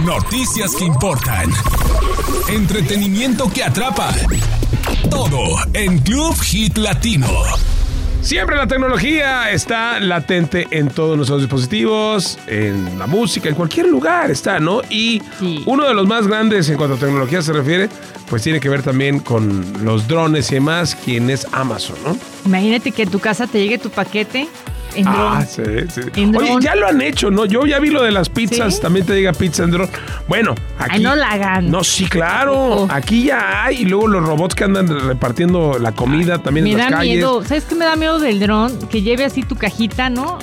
Noticias que importan. Entretenimiento que atrapa. Todo en Club Hit Latino. Siempre la tecnología está latente en todos nuestros dispositivos, en la música, en cualquier lugar está, ¿no? Y uno de los más grandes en cuanto a tecnología se refiere, pues tiene que ver también con los drones y demás, quien es Amazon, ¿no? Imagínate que a tu casa te llegue tu paquete en dron. Sí. Oye, ya lo han hecho, ¿no? Yo ya vi lo de las pizzas, ¿sí? También te llega pizza en dron. Bueno, aquí... Ay, no la hagan. No, sí, claro. Aquí ya hay. Y luego los robots que andan repartiendo la comida también en las calles. Me da miedo. ¿Sabes qué me da miedo del dron? Que lleve así tu cajita, ¿no?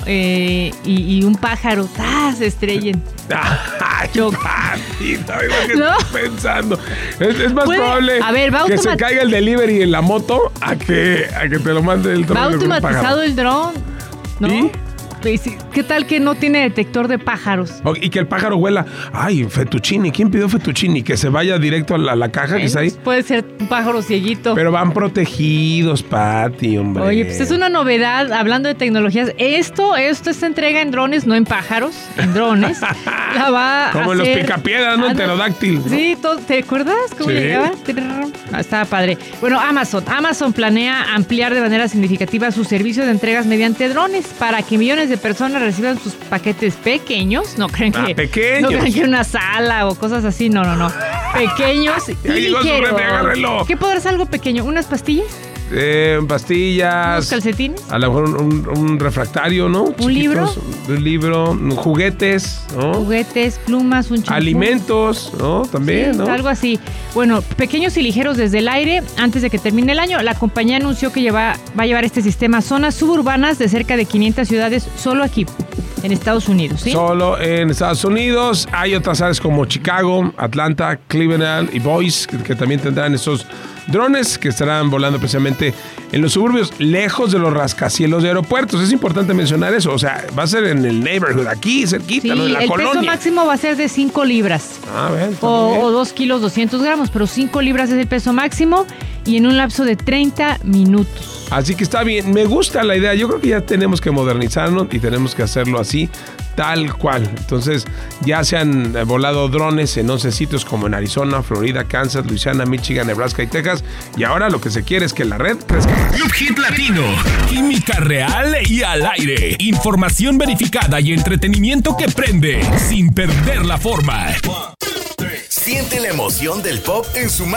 Y un pájaro. Se estrellen. Ay, patita, ¿no? Estoy pensando. Es más probable que se caiga el delivery en la moto a que te lo mande el dron. Va automatizado el dron, ¿no? ¿Y? ¿Qué tal que no tiene detector de pájaros? Y que el pájaro huela. Ay, fettuccini. ¿Quién pidió fettuccini? Que se vaya directo a la caja que está ahí. Puede ser un pájaro cieguito. Pero van protegidos, Pati, hombre. Oye, pues es una novedad. Hablando de tecnologías, esta entrega en drones, no en pájaros, en drones. La va como a en hacer, los picapiedras, ¿no? Pterodáctil. Sí, ¿te acuerdas cómo llegaba? Estaba padre. Bueno, Amazon planea ampliar de manera significativa su servicio de entregas mediante drones para que millones de personas reciban sus paquetes pequeños. No creen que pequeños. No creen que una sala o cosas así. No. Pequeños y ligeros. ¿Qué podrá ser algo pequeño? ¿Unas pastillas? Pastillas. ¿Unos calcetines? A lo mejor un refractario, ¿no? ¿Un libro? Un libro, juguetes, ¿no? Juguetes, plumas, un champú. Alimentos, ¿no? También, sí, ¿no? Algo así. Bueno, pequeños y ligeros desde el aire. Antes de que termine el año, la compañía anunció que va a llevar este sistema a zonas suburbanas de cerca de 500 ciudades solo aquí, en Estados Unidos, ¿sí? Solo en Estados Unidos. Hay otras áreas como Chicago, Atlanta, Cleveland y Boise que también tendrán esos drones que estarán volando precisamente en los suburbios, lejos de los rascacielos de aeropuertos. Es importante mencionar eso. O sea, va a ser en el neighborhood, aquí cerquita, ¿no? En la colonia. El peso máximo va a ser de 5 libras. O 2 kilos 200 gramos, pero 5 libras es el peso máximo y en un lapso de 30 minutos. Así que está bien, me gusta la idea. Yo creo que ya tenemos que modernizarnos y tenemos que hacerlo así, tal cual. Entonces, ya se han volado drones en 11 sitios como en Arizona, Florida, Kansas, Luisiana, Michigan, Nebraska y Texas. Y ahora lo que se quiere es que la red crezca. Club Hit Latino. Química real y al aire. Información verificada y entretenimiento que prende sin perder la forma. Siente la emoción del pop en su